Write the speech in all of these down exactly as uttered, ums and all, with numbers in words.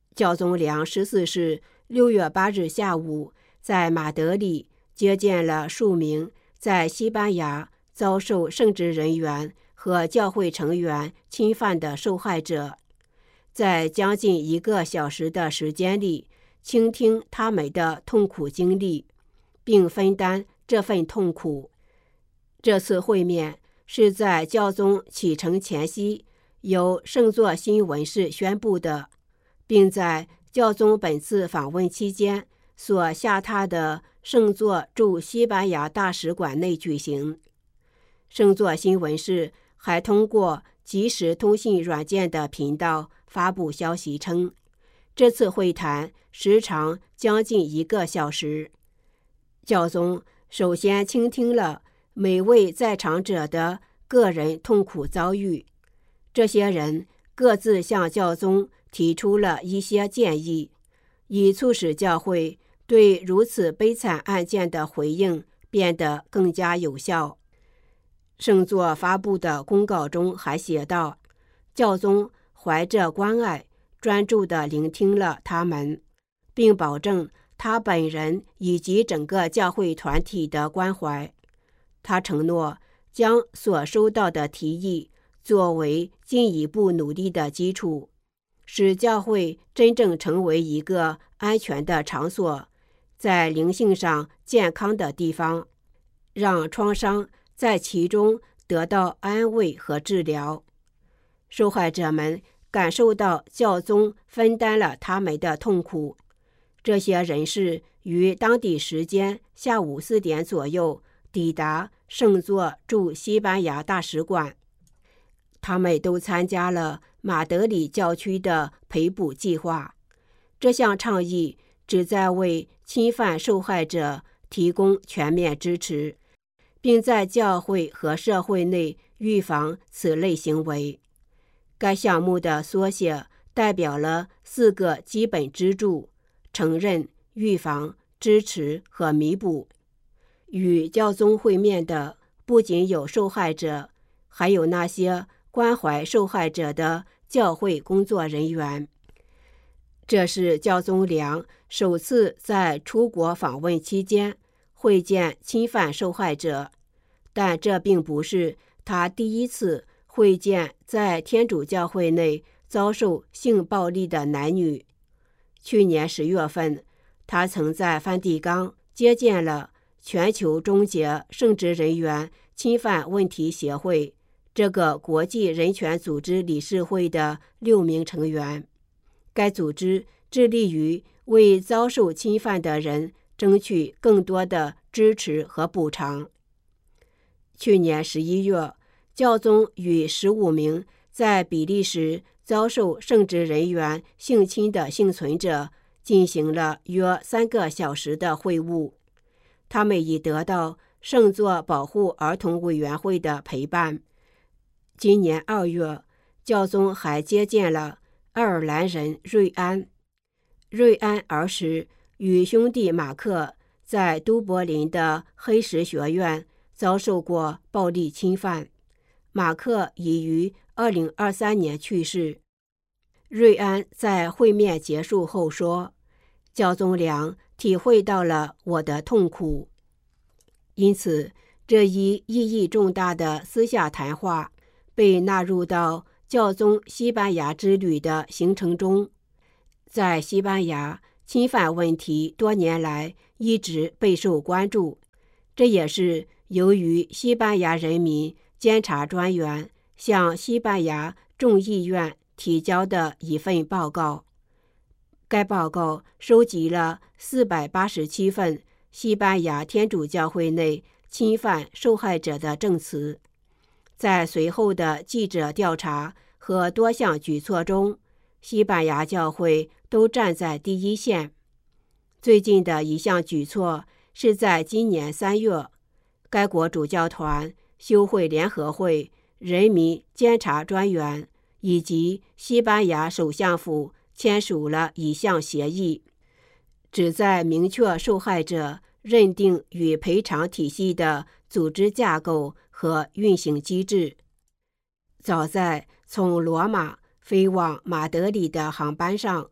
教宗良十四世六月八日下午在马德里接见了数名在西班牙遭受圣职人员和教会成员侵犯的受害者，在将近一个小时的时间里倾听他们的痛苦经历，并分担这份痛苦。这次会面是在教宗启程前夕由圣座新闻室宣布的，并在教宗本次访问期间所下榻的圣座驻西班牙大使馆内举行。圣座新闻室还通过即时通信软件的频道发布消息称，这次会谈时长将近一个小时。教宗首先倾听了每位在场者的个人痛苦遭遇，这些人各自向教宗提出了一些建议，以促使教会对如此悲惨案件的回应变得更加有效。圣座发布的公告中还写道，教宗怀着关爱专注地聆听了他们，并保证他本人以及整个教会团体的关怀。他承诺将所收到的提议作为进一步努力的基础，使教会真正成为一个安全的场所，在灵性上健康的地方，让创伤在其中得到安慰和治疗。受害者们感受到教宗分担了他们的痛苦。这些人士于当地时间下午四点左右抵达圣座驻西班牙大使馆，他们都参加了马德里教区的赔补计划。这项倡议旨在为侵犯受害者提供全面支持，并在教会和社会内预防此类行为。该项目的缩写代表了四个基本支柱：承认、预防、支持和弥补。与教宗会面的不仅有受害者，还有那些关怀受害者的教会工作人员。这是教宗良首次在出国访问期间会见侵犯受害者，但这并不是他第一次会见在天主教会内遭受性暴力的男女。去年十月份，他曾在梵蒂冈接见了全球终结圣职人员侵犯问题协会这个国际人权组织理事会的六名成员。该组织致力于为遭受侵犯的人争取更多的支持和补偿。去年十一月，教宗与十五名在比利时遭受圣职人员性侵的幸存者进行了约三个小时的会晤，他们已得到圣座保护儿童委员会的陪伴。今年二月，教宗还接见了爱尔兰人瑞安。瑞安儿时与兄弟马克在都柏林的黑石学院遭受过暴力侵犯，马克已于二零二三年去世。瑞安在会面结束后说，教宗良体会到了我的痛苦。因此，这一意义重大的私下谈话被纳入到教宗西班牙之旅的行程中。在西班牙，侵犯问题多年来一直备受关注，这也是由于西班牙人民监察专员向西班牙众议院提交的一份报告。该报告收集了四百八十七份西班牙天主教会内侵犯受害者的证词。在随后的记者调查和多项举措中，西班牙教会都站在第一线。最近的一项举措是在今年三月，该国主教团、修会联合会、人民监察专员以及西班牙首相府签署了一项协议，旨在明确受害者认定与赔偿体系的组织架构和运行机制。早在从罗马飞往马德里的航班上，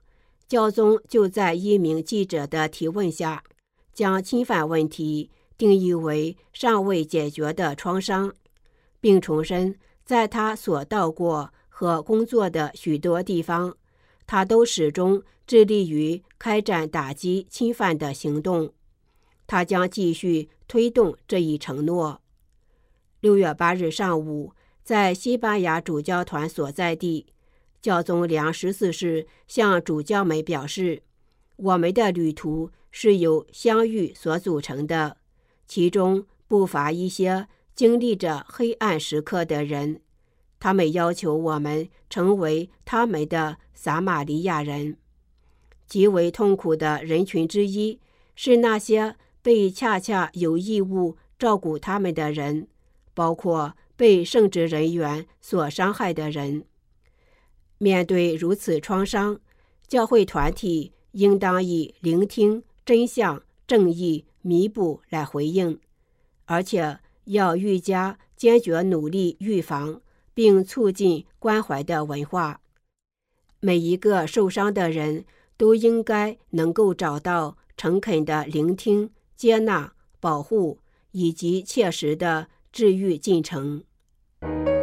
教宗就在一名记者的提问下，将侵犯问题定义为尚未解决的创伤，并重申在他所到过和工作的许多地方，他都始终致力于开展打击侵犯的行动。他将继续推动这一承诺。六月八日上午，在西班牙主教团所在地，教宗良十四世向主教们表示，我们的旅途是由相遇所组成的，其中不乏一些经历着黑暗时刻的人，他们要求我们成为他们的撒玛利亚人。极为痛苦的人群之一是那些被恰恰有义务照顾他们的人，包括被圣职人员所伤害的人。面对如此创伤，教会团体应当以聆听、真相、正义、弥补来回应，而且要愈加坚决努力预防并促进关怀的文化。每一个受伤的人都应该能够找到诚恳的聆听、接纳、保护以及切实的治愈进程。